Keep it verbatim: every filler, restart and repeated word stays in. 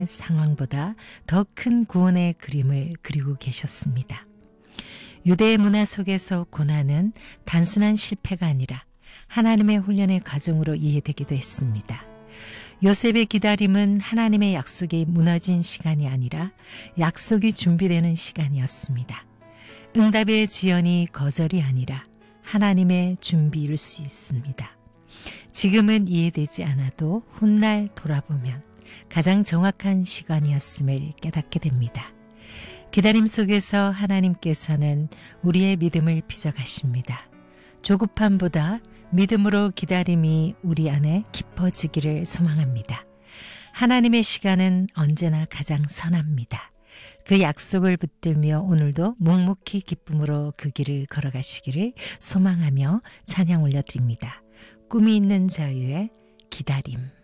상황보다 더 큰 구원의 그림을 그리고 계셨습니다. 유대의 문화 속에서 고난은 단순한 실패가 아니라 하나님의 훈련의 과정으로 이해되기도 했습니다. 요셉의 기다림은 하나님의 약속이 무너진 시간이 아니라 약속이 준비되는 시간이었습니다. 응답의 지연이 거절이 아니라 하나님의 준비일 수 있습니다. 지금은 이해되지 않아도 훗날 돌아보면 가장 정확한 시간이었음을 깨닫게 됩니다. 기다림 속에서 하나님께서는 우리의 믿음을 빚어가십니다. 조급함보다 믿음으로 기다림이 우리 안에 깊어지기를 소망합니다. 하나님의 시간은 언제나 가장 선합니다. 그 약속을 붙들며 오늘도 묵묵히 기쁨으로 그 길을 걸어가시기를 소망하며 찬양 올려드립니다. 꿈이 있는 자유의 기다림.